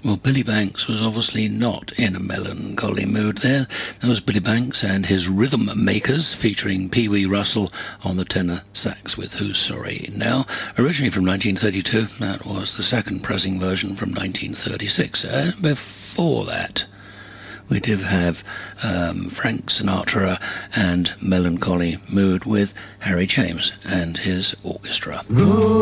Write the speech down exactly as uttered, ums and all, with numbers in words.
Well, Billy Banks was obviously not in a melancholy mood there. That was Billy Banks and his Rhythm Makers, featuring Pee Wee Russell on the tenor sax with Who's Sorry Now. Originally from nineteen thirty-two, that was the second pressing version from nineteen thirty-six. And before that, we did have um, Frank Sinatra and Melancholy Mood with Harry James and his orchestra.